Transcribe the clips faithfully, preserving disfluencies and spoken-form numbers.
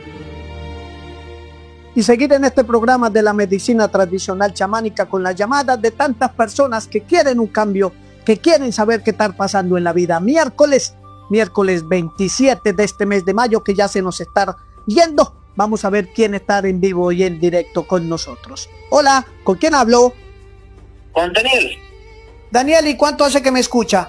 Y seguir en este programa de la medicina tradicional chamánica con las llamadas de tantas personas que quieren un cambio, que quieren saber qué está pasando en la vida. Miércoles, miércoles veintisiete de este mes de mayo, que ya se nos está yendo. Vamos a ver quién está en vivo y en directo con nosotros. Hola, ¿con quién hablo? Con Daniel. Daniel, ¿y cuánto hace que me escucha?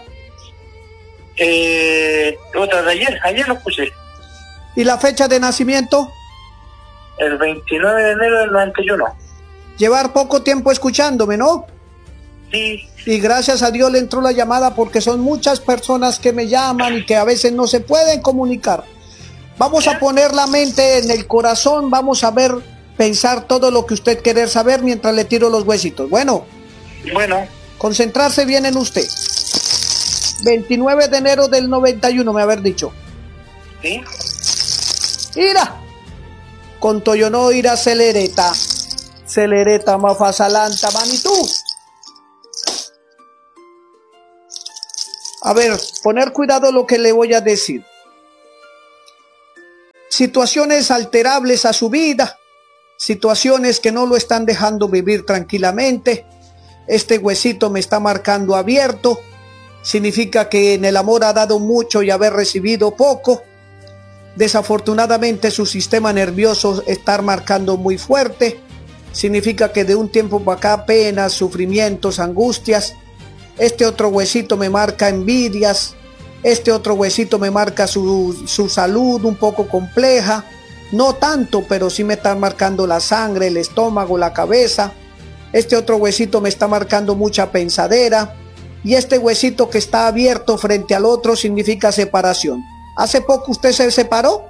Eh, otra de ayer, ayer lo escuché. ¿Y la fecha de nacimiento? El veintinueve de enero del noventa y uno. Llevar poco tiempo escuchándome, ¿no? Sí. Y gracias a Dios le entró la llamada, porque son muchas personas que me llaman y que a veces no se pueden comunicar. Vamos a poner la mente en el corazón, vamos a ver, pensar todo lo que usted quiere saber mientras le tiro los huesitos. Bueno. Bueno. Concentrarse bien en usted. veintinueve de enero del noventa y uno, me haber dicho. Sí. Ira. Con Toyono ira celereta. Celereta mafasalanta manitú. A ver, poner cuidado lo que le voy a decir. Situaciones alterables a su vida. Situaciones que no lo están dejando vivir tranquilamente. Este huesito me está marcando abierto. Significa que en el amor ha dado mucho y haber recibido poco. Desafortunadamente su sistema nervioso está marcando muy fuerte. Significa que de un tiempo para acá penas, sufrimientos, angustias. Este otro huesito me marca envidias. Este otro huesito me marca su, su salud un poco compleja. No tanto, pero sí me está marcando la sangre, el estómago, la cabeza. Este otro huesito me está marcando mucha pensadera. Y este huesito que está abierto frente al otro significa separación. ¿Hace poco usted se separó?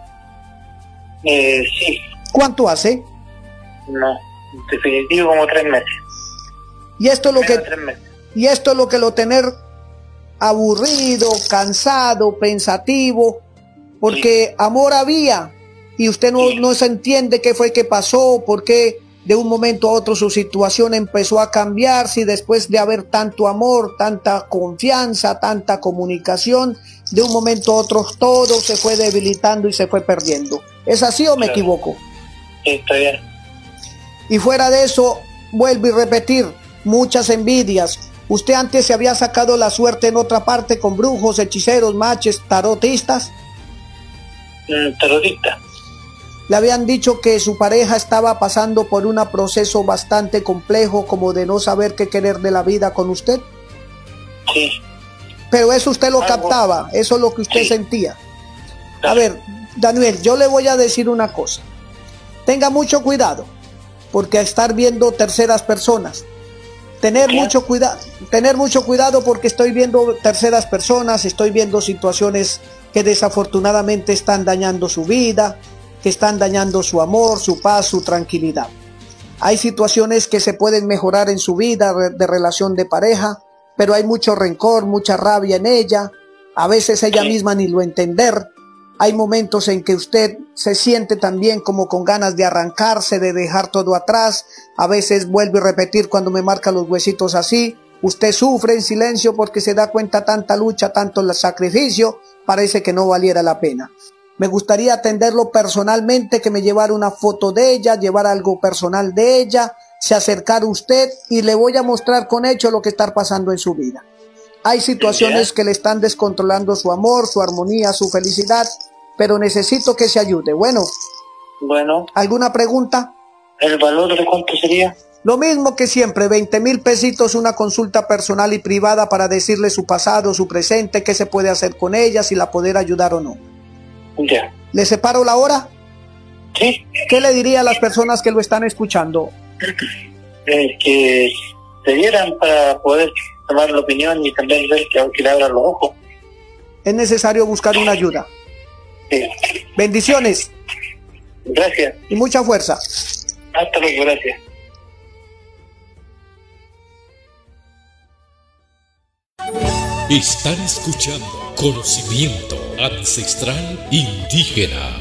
Eh, sí. ¿Cuánto hace? No, definitivo como tres meses. Y esto es lo Menos que, tres meses. y esto es lo que lo tener aburrido, cansado, pensativo, porque sí. Amor había y usted no, sí. no se entiende qué fue que pasó, por qué de un momento a otro su situación empezó a cambiar, si después de haber tanto amor, tanta confianza, tanta comunicación, de un momento a otro todo se fue debilitando y se fue perdiendo. ¿Es así o me claro. equivoco? Sí, está bien. Y fuera de eso, vuelvo y repetir, muchas envidias. ¿Usted antes se había sacado la suerte en otra parte con brujos, hechiceros, maches, tarotistas? Mm, tarotista. Le habían dicho que su pareja estaba pasando por un proceso bastante complejo, como de no saber qué querer de la vida con usted. Sí. Pero eso usted lo Algo. captaba, eso es lo que usted sí. sentía. Claro. A ver, Daniel, yo le voy a decir una cosa. Tenga mucho cuidado, porque a estar viendo terceras personas. Tener ¿Qué? mucho cuidado, tener mucho cuidado porque estoy viendo terceras personas, estoy viendo situaciones que desafortunadamente están dañando su vida, que están dañando su amor, su paz, su tranquilidad. Hay situaciones que se pueden mejorar en su vida de relación de pareja, pero hay mucho rencor, mucha rabia en ella. A veces ella misma ni lo entender. Hay momentos en que usted se siente también como con ganas de arrancarse, de dejar todo atrás. A veces vuelvo a repetir cuando me marcan los huesitos así. Usted sufre en silencio porque se da cuenta tanta lucha, tanto el sacrificio, parece que no valiera la pena. Me gustaría atenderlo personalmente, que me llevara una foto de ella, llevar algo personal de ella, se acercara a usted y le voy a mostrar con hechos lo que está pasando en su vida. Hay situaciones que le están descontrolando su amor, su armonía, su felicidad, pero necesito que se ayude. Bueno. Bueno. ¿Alguna pregunta? ¿El valor de cuánto sería? Lo mismo que siempre, veinte mil pesitos, una consulta personal y privada para decirle su pasado, su presente, qué se puede hacer con ella, si la poder ayudar o no. Ya. ¿Le separo la hora? Sí. ¿Qué le diría a las personas que lo están escuchando? Eh, que se dieran para poder tomar la opinión y también ver que, que le abran los ojos. Es necesario buscar una ayuda. Sí. Bendiciones. Gracias. Y mucha fuerza. Hasta luego, gracias. Están escuchando Conocimiento Ancestral Indígena.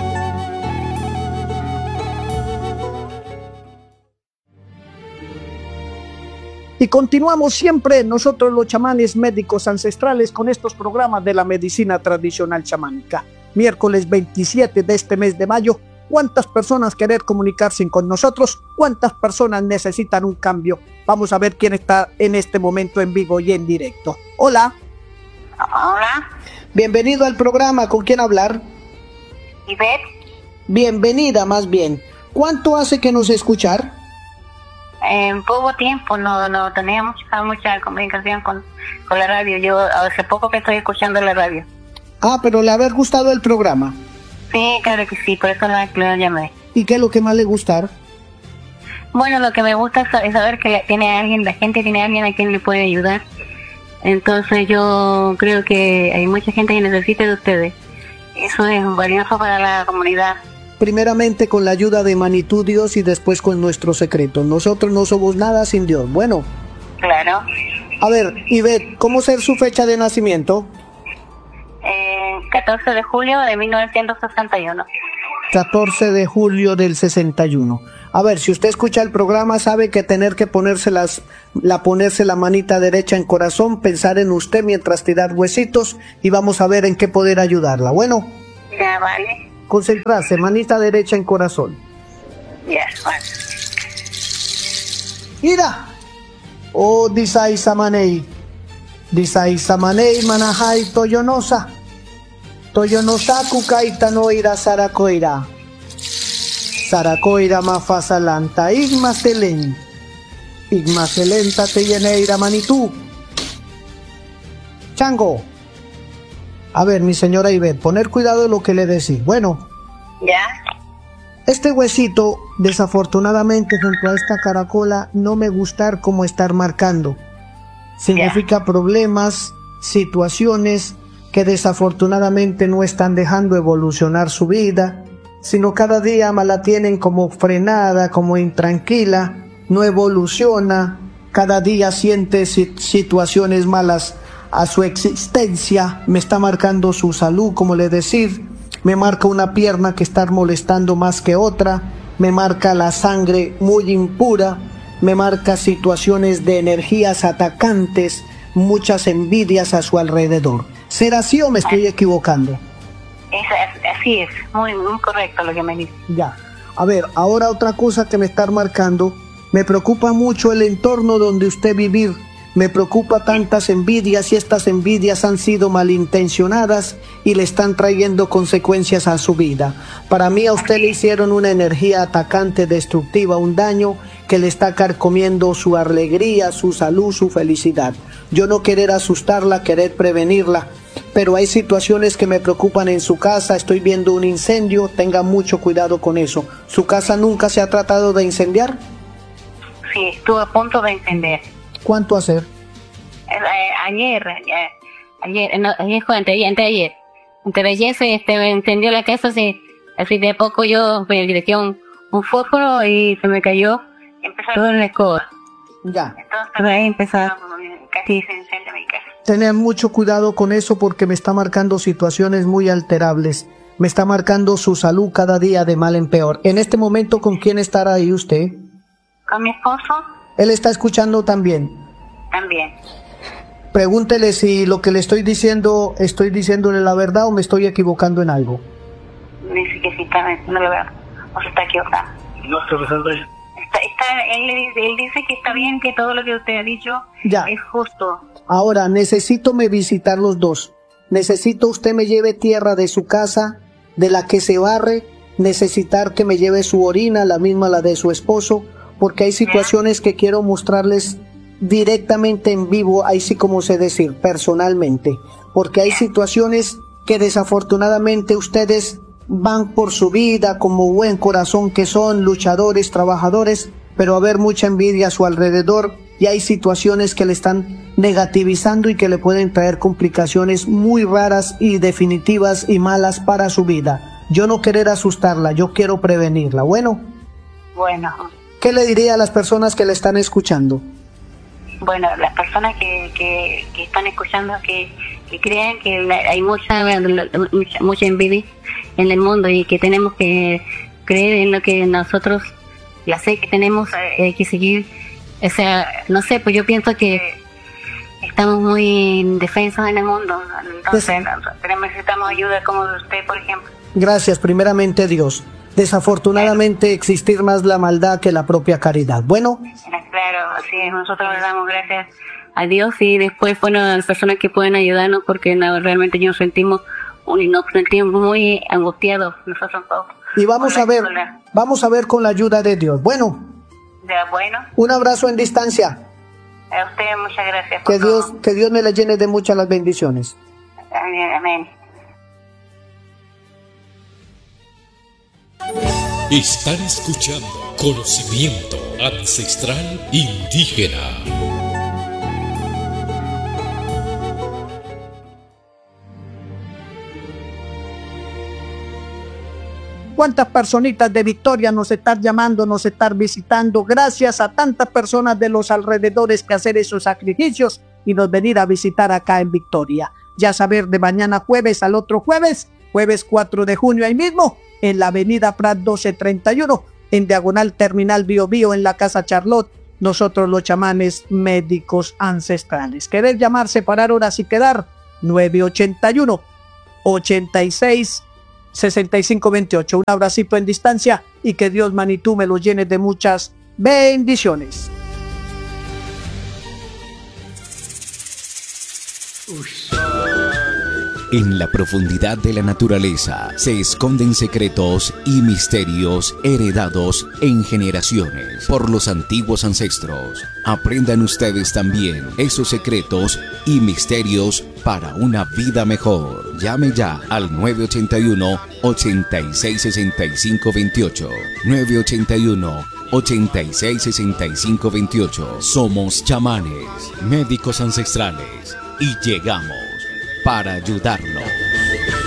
Y continuamos siempre nosotros los chamanes médicos ancestrales con estos programas de la medicina tradicional chamánica. Miércoles veintisiete de este mes de mayo, ¿Cuántas personas quieren comunicarse con nosotros? ¿Cuántas personas necesitan un cambio? Vamos a ver quién está en este momento en vivo y en directo. Hola. Hola. Bienvenido al programa. ¿Con quién hablar? Ivette. Bienvenida, más bien. ¿Cuánto hace que nos escuchar? En poco tiempo, no, no tenía mucha, mucha comunicación con, con la radio. Yo hace poco que estoy escuchando la radio. Ah, pero le haber gustado el programa. Sí, claro que sí, por eso la, la llamé. ¿Y qué es lo que más le gusta? Bueno, lo que me gusta es saber que tiene alguien, la gente tiene alguien a quien le puede ayudar. Entonces yo creo que hay mucha gente que necesita de ustedes. Eso es valioso para la comunidad. Primeramente con la ayuda de Manitud Dios y después con nuestro secreto. Nosotros no somos nada sin Dios. Bueno. Claro. A ver, Ivette, ¿cómo es su fecha de nacimiento? Eh, catorce de julio de mil novecientos sesenta y uno. catorce de julio del sesenta y uno. A ver, si usted escucha el programa, sabe que tener que ponerse las, la ponerse la manita derecha en corazón, pensar en usted mientras tirar huesitos y vamos a ver en qué poder ayudarla. Bueno. Ya, vale. Concentrarse, manita derecha en corazón. Ya, vale. Mira. Oh, disai samanei. Disai samanei manahai toyonosa. Toyonosa kukaita no ira sarakoira. Sarakoira mafasalanta igmaselen. Igmaselenta te lleneira manitú. Chango. A ver, mi señora Ivette, poner cuidado en lo que le decís. Bueno. Ya. Este huesito, desafortunadamente, junto a esta caracola, no me gustar como estar marcando. Significa yeah. problemas, situaciones que desafortunadamente no están dejando evolucionar su vida, sino cada día más la tienen como frenada, como intranquila, no evoluciona, cada día siente situaciones malas a su existencia, me está marcando su salud, como le decir, me marca una pierna que está molestando más que otra, me marca la sangre muy impura, me marca situaciones de energías atacantes, muchas envidias a su alrededor. ¿Será así o me estoy equivocando? Es, así es, muy, muy correcto lo que me dice. Ya, a ver, ahora otra cosa que me está marcando, me preocupa mucho el entorno donde usted vivir. Me preocupa tantas envidias y estas envidias han sido malintencionadas y le están trayendo consecuencias a su vida. Para mí a usted le hicieron una energía atacante, destructiva, un daño que le está carcomiendo su alegría, su salud, su felicidad. Yo no querer asustarla, querer prevenirla, pero hay situaciones que me preocupan en su casa. Estoy viendo un incendio, tenga mucho cuidado con eso. ¿Su casa nunca se ha tratado de incendiar? Sí, estuve a punto de incendiar. ¿Cuánto hacer? Eh, ayer, ayer, ayer, no, ayer fue anteayer, anteayer. Anteayer se este, encendió la casa, así, así de poco yo me direcé un, un fósforo y se me cayó, empezó todo en la escoba. Ya. Entonces ahí empezó, casi se incendia mi casa. Tener mucho cuidado con eso porque me está marcando situaciones muy alterables. Me está marcando su salud cada día de mal en peor. En este momento, ¿con quién estará ahí usted? Con mi esposo. Él está escuchando también. También. Pregúntele si lo que le estoy diciendo, estoy diciéndole la verdad o me estoy equivocando en algo. Dice que sí, está, no lo veo. O se está equivocando. No, profesor. Está, está, él, él dice que está bien, que todo lo que usted ha dicho ya. Es justo. Ahora, necesito me visitar los dos. Necesito usted me lleve tierra de su casa, de la que se barre. Necesitar que me lleve su orina, la misma la de su esposo. Porque hay situaciones que quiero mostrarles directamente en vivo, ahí sí como sé decir, personalmente. Porque hay situaciones que desafortunadamente ustedes van por su vida como buen corazón que son, luchadores, trabajadores, pero a haber mucha envidia a su alrededor y hay situaciones que le están negativizando y que le pueden traer complicaciones muy raras y definitivas y malas para su vida. Yo no querer asustarla, yo quiero prevenirla. Bueno. Bueno. ¿Qué le diría a las personas que le están escuchando? Bueno, las personas que, que, que están escuchando, que, que creen que la, hay mucha, mucha mucha envidia en el mundo y que tenemos que creer en lo que nosotros, la fe que tenemos, hay que seguir. O sea, no sé, pues yo pienso que estamos muy indefensos en el mundo, entonces pues, necesitamos ayuda como de usted, por ejemplo. Gracias, primeramente Dios. desafortunadamente existir más la maldad que la propia caridad. Bueno. Claro, así es, nosotros le damos gracias a Dios y después, bueno, a las personas que pueden ayudarnos porque no, realmente nos sentimos, nos sentimos muy angustiados nosotros todos. Y vamos a ver, escuela. vamos a ver con la ayuda de Dios. Bueno. Ya, bueno. Un abrazo en distancia. A usted muchas gracias. Por que todo. Dios, que Dios me la llene de muchas las bendiciones. Amén, amén. Están escuchando Conocimiento Ancestral Indígena. ¿Cuántas personitas de Victoria nos están llamando, nos están visitando? Gracias a tantas personas de los alrededores que hacer esos sacrificios y nos venir a visitar acá en Victoria. Ya saber de mañana jueves al otro jueves, jueves cuatro de junio ahí mismo, en la avenida Prat doce treinta y uno, en diagonal Terminal Bio Bio, en la Casa Charlotte, nosotros los chamanes médicos ancestrales. ¿Querer llamar, separar horas y quedar? nueve ochenta y uno, ochenta y seis, sesenta y cinco veintiocho. Un abracito en distancia y que Dios, Manitú, me los llene de muchas bendiciones. En la profundidad de la naturaleza se esconden secretos y misterios heredados en generaciones por los antiguos ancestros. Aprendan ustedes también esos secretos y misterios para una vida mejor. Llame ya al nueve ochenta y uno, ochenta y seis, sesenta y cinco veintiocho. nueve ochenta y uno, ochenta y seis, sesenta y cinco veintiocho. Somos chamanes, médicos ancestrales y llegamos para ayudarlo.